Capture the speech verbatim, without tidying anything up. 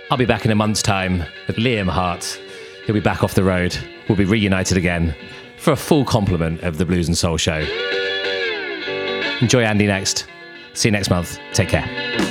I'll be back in a month's time with Liam Hart. He'll be back off the road. We'll be reunited again for a full complement of the Blues and Soul Show. Enjoy Andy next. See you next month. Take care.